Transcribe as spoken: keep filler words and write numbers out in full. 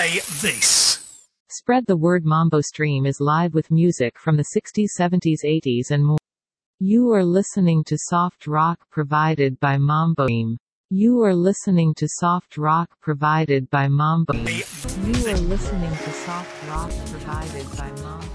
Play this. Spread the word. Mambo Stream is live with music from the sixties, seventies, eighties and more. You are listening to soft rock provided by Mambo Stream. You are listening to soft rock provided by Mambo. You are listening to soft rock provided by Mambo.